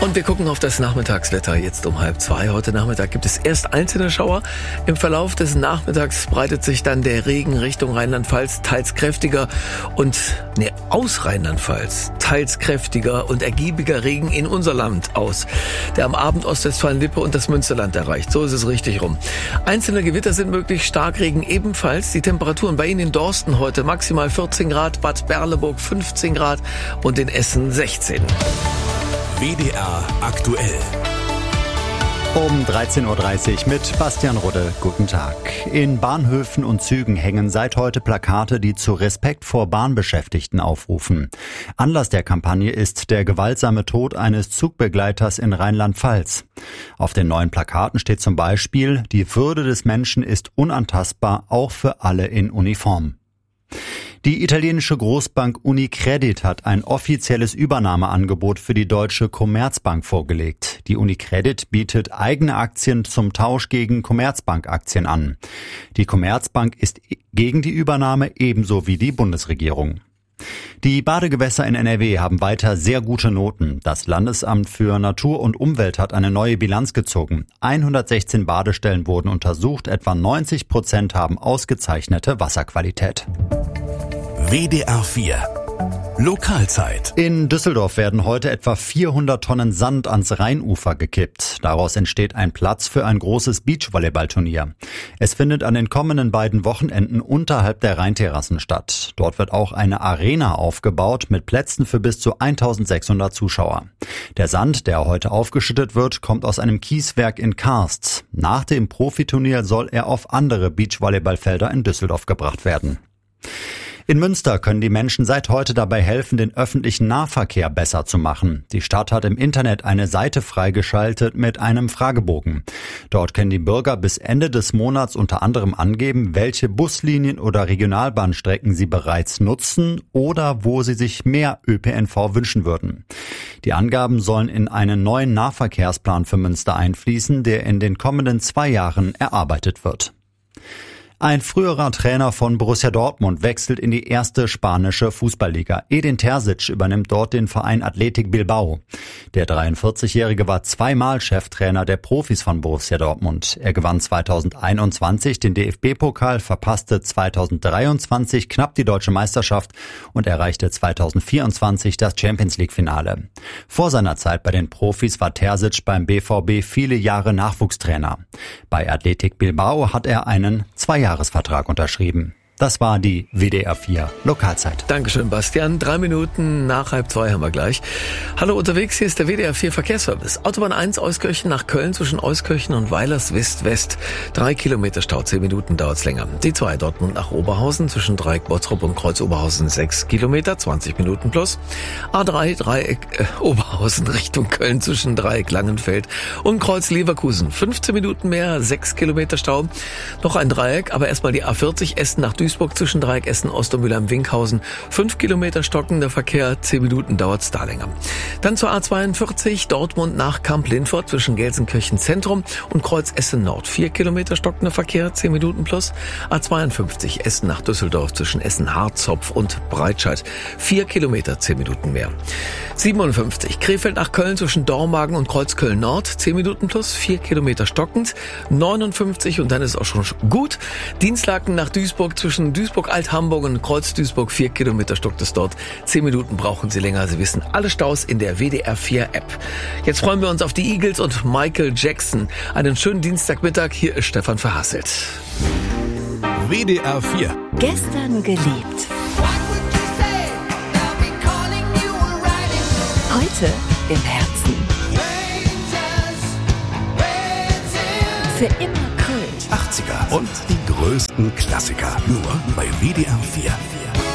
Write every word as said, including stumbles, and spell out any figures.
Und wir gucken auf das Nachmittagswetter jetzt um halb zwei. Heute Nachmittag gibt es erst einzelne Schauer. Im Verlauf des Nachmittags breitet sich dann der Regen Richtung Rheinland-Pfalz teils kräftiger und ne, aus Rheinland-Pfalz teils kräftiger und ergiebiger Regen in unser Land aus, der am Abend Ostwestfalen-Lippe und das Münsterland erreicht. So ist es richtig rum. Einzelne Gewitter sind möglich, Starkregen ebenfalls. Die Temperaturen bei Ihnen in Dorsten heute maximal vierzehn Grad, Bad Berleburg fünfzehn Grad und in Essen sechzehn. W D R aktuell. Um dreizehn Uhr dreißig mit Bastian Rudde. Guten Tag. In Bahnhöfen und Zügen hängen seit heute Plakate, die zu Respekt vor Bahnbeschäftigten aufrufen. Anlass der Kampagne ist der gewaltsame Tod eines Zugbegleiters in Rheinland-Pfalz. Auf den neuen Plakaten steht zum Beispiel: Die Würde des Menschen ist unantastbar, auch für alle in Uniform. Die italienische Großbank Unicredit hat ein offizielles Übernahmeangebot für die deutsche Commerzbank vorgelegt. Die Unicredit bietet eigene Aktien zum Tausch gegen Commerzbank-Aktien an. Die Commerzbank ist gegen die Übernahme, ebenso wie die Bundesregierung. Die Badegewässer in N R W haben weiter sehr gute Noten. Das Landesamt für Natur und Umwelt hat eine neue Bilanz gezogen. hundertsechzehn Badestellen wurden untersucht, etwa neunzig Prozent haben ausgezeichnete Wasserqualität. W D R vier Lokalzeit. In Düsseldorf werden heute etwa vierhundert Tonnen Sand ans Rheinufer gekippt. Daraus entsteht ein Platz für ein großes Beachvolleyballturnier. Es findet an den kommenden beiden Wochenenden unterhalb der Rheinterrassen statt. Dort wird auch eine Arena aufgebaut mit Plätzen für bis zu eintausendsechshundert Zuschauer. Der Sand, der heute aufgeschüttet wird, kommt aus einem Kieswerk in Karst. Nach dem Profiturnier soll er auf andere Beachvolleyballfelder in Düsseldorf gebracht werden. In Münster können die Menschen seit heute dabei helfen, den öffentlichen Nahverkehr besser zu machen. Die Stadt hat im Internet eine Seite freigeschaltet mit einem Fragebogen. Dort können die Bürger bis Ende des Monats unter anderem angeben, welche Buslinien oder Regionalbahnstrecken sie bereits nutzen oder wo sie sich mehr Ö P N V wünschen würden. Die Angaben sollen in einen neuen Nahverkehrsplan für Münster einfließen, der in den kommenden zwei Jahren erarbeitet wird. Ein früherer Trainer von Borussia Dortmund wechselt in die erste spanische Fußballliga. Edin Terzic übernimmt dort den Verein Athletic Bilbao. Der dreiundvierzigjährige war zweimal Cheftrainer der Profis von Borussia Dortmund. Er gewann zweitausendeinundzwanzig den D F B-Pokal, verpasste zweitausenddreiundzwanzig knapp die deutsche Meisterschaft und erreichte zweitausendvierundzwanzig das Champions-League-Finale. Vor seiner Zeit bei den Profis war Terzic beim B V B viele Jahre Nachwuchstrainer. Bei Athletic Bilbao hat er einen zwei Jahresvertrag unterschrieben. Das war die W D R vier Lokalzeit. Dankeschön, Bastian. Drei Minuten nach halb zwei haben wir gleich. Hallo unterwegs, hier ist der W D R vier Verkehrsservice. Autobahn eins Euskirchen nach Köln zwischen Euskirchen und Weilers West-West. Drei Kilometer Stau, zehn Minuten dauert's länger. D zwei Dortmund nach Oberhausen zwischen Dreieck Bottrop und Kreuz Oberhausen sechs Kilometer, zwanzig Minuten plus. A drei Dreieck äh, Oberhausen Richtung Köln zwischen Dreieck Langenfeld und Kreuz Leverkusen. fünfzehn Minuten mehr, sechs Kilometer Stau. Noch ein Dreieck, aber erstmal die A vierzig Essen nach Duisburg. Duisburg zwischen Dreieck Essen, Ost und Mülheim-Winkhausen. Fünf Kilometer stockender Verkehr, zehn Minuten dauert's da länger. Dann zur A zweiundvierzig, Dortmund nach Kamp-Lindfort zwischen Gelsenkirchen Zentrum und Kreuz Essen Nord. Vier Kilometer stockender Verkehr, zehn Minuten plus. A zweiundfünfzig, Essen nach Düsseldorf zwischen Essen-Harzopf und Breitscheid. Vier Kilometer, zehn Minuten mehr. siebenundfünfzig, Krefeld nach Köln zwischen Dormagen und Kreuz Köln Nord. zehn Minuten plus, vier Kilometer stockend. neunundfünfzig und dann ist auch schon gut. Dienstlaken nach Duisburg zwischen Duisburg-Alt-Hamburg und Kreuz Duisburg, vier Kilometer stockt es dort. Zehn Minuten brauchen Sie länger. Sie wissen, alle Staus in der W D R vier App. Jetzt freuen wir uns auf die Eagles und Michael Jackson. Einen schönen Dienstagmittag. Hier ist Stefan Verhasselt. W D R vier. Gestern geliebt. Heute im Herzen. Für immer Kult. achtziger und die größten Klassiker. Nur bei W D R vier.